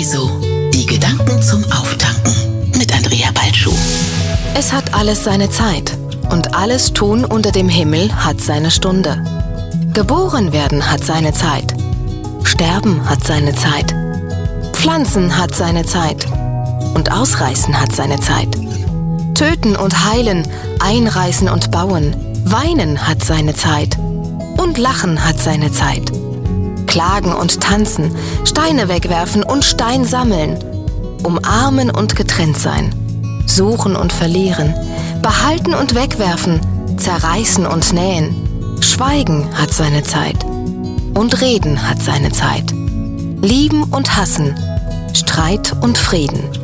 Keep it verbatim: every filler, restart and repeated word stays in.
Espresso, die Gedanken zum Auftanken mit Andrea Balschuh. Es hat alles seine Zeit und alles Tun unter dem Himmel hat seine Stunde. Geboren werden hat seine Zeit, Sterben hat seine Zeit, Pflanzen hat seine Zeit und Ausreißen hat seine Zeit. Töten und heilen, einreißen und bauen, weinen hat seine Zeit und lachen hat seine Zeit. Klagen und tanzen, Steine wegwerfen und Stein sammeln, umarmen und getrennt sein, suchen und verlieren, behalten und wegwerfen, zerreißen und nähen. Schweigen hat seine Zeit und Reden hat seine Zeit. Lieben und hassen, Streit und Frieden.